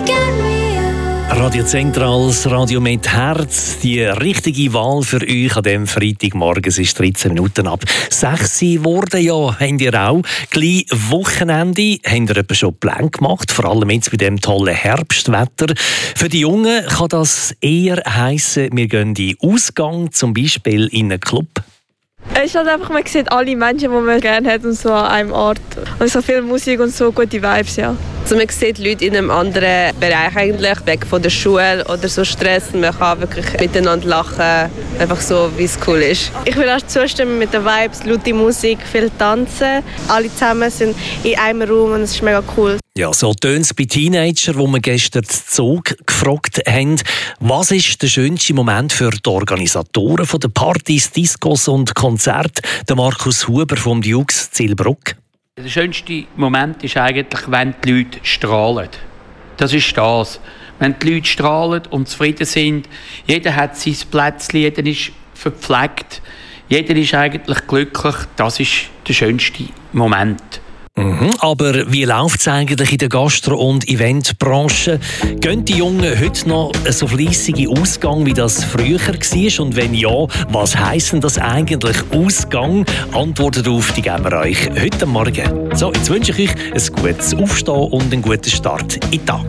Radio Zentral, das Radio mit Herz. Die richtige Wahl für euch an diesem Freitagmorgen. Es ist 13 Minuten ab 6 Uhr geworden. Ja, habt ihr auch. Gleich Wochenende. Habt ihr etwa schon Pläne gemacht? Vor allem jetzt bei diesem tollen Herbstwetter. Für die Jungen kann das eher heissen, wir gehen in den Ausgang, zum Beispiel in einen Club. Es ist halt einfach, man sieht alle Menschen, die man gerne hat und so an einem Ort. Und so viel Musik und so gute Vibes, ja. Also man sieht Leute in einem anderen Bereich eigentlich, weg von der Schule oder so Stress. Man kann wirklich miteinander lachen, einfach so, wie es cool ist. Ich will auch zustimmen mit den Vibes, laute Musik, viel tanzen. Alle zusammen sind in einem Raum und es ist mega cool. Ja, so tönt es bei Teenagern, wo wir gestern den Zug gefragt haben. Was ist der schönste Moment für die Organisatoren der Partys, Discos und Konzerte? Der Markus Huber vom Dukes Zillbruck. Der schönste Moment ist eigentlich, wenn die Leute strahlen. Das ist das. Wenn die Leute strahlen und zufrieden sind, jeder hat sein Plätzchen, jeder ist verpflegt, jeder ist eigentlich glücklich. Das ist der schönste Moment. Aber wie läuft es eigentlich in der Gastro- und Eventbranche? Gehen die Jungen heute noch so fleissig Ausgang, wie das früher war? Und wenn ja, was heisst denn das eigentlich Ausgang? Antworten darauf, die geben wir euch heute Morgen. So, jetzt wünsche ich euch ein gutes Aufstehen und einen guten Start in den Tag.